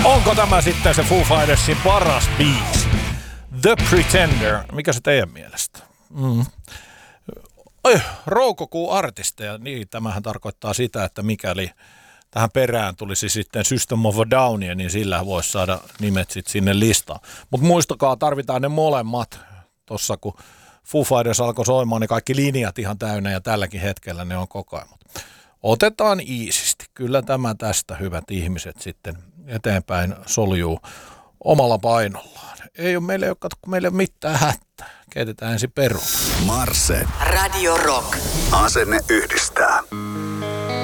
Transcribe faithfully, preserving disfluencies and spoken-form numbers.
Onko tämä sitten se Foo Fightersin paras biisi? The Pretender. Mikä se teidän mielestä? Mm. Oi, Roukokuu artisteja. Niin, tämähän tarkoittaa sitä, että mikäli tähän perään tulisi sitten System of a Downia, niin sillä voisi saada nimet sitten sinne listaan. Mutta muistakaa, tarvitaan ne molemmat. Tossa kun Foo Fighters alkoi soimaan, niin kaikki linjat ihan täynnä ja tälläkin hetkellä ne on koko ajan. Otetaan iisisti. Kyllä tämä tästä, hyvät ihmiset, sitten eteenpäin soljuu omalla painollaan. Ei ole meille, kun meillä ei ole mitään hätää. Keitetään ensin peruna. Marse. Radio Rock. Asenne yhdistää.